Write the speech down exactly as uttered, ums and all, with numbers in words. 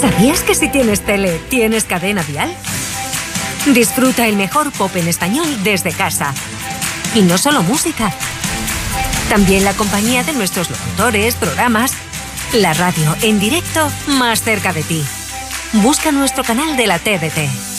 ¿Sabías que si tienes tele, tienes cadena Dial? Disfruta el mejor pop en español desde casa. Y no solo música. También la compañía de nuestros locutores, programas. La radio en directo más cerca de ti. Busca nuestro canal de la T D T.